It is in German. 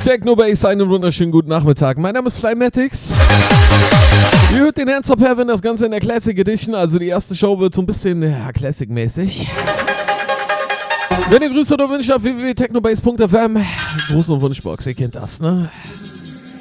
Technobase, einen wunderschönen guten Nachmittag. Mein Name ist Flymatics. Ihr hört den Hands Up Heaven, das Ganze in der Classic Edition. Also die erste Show wird so ein bisschen Classic-mäßig. Wenn ihr Grüße oder Wünsche auf www.technobase.fm, Gruß und Wunschbox, ihr kennt das, ne?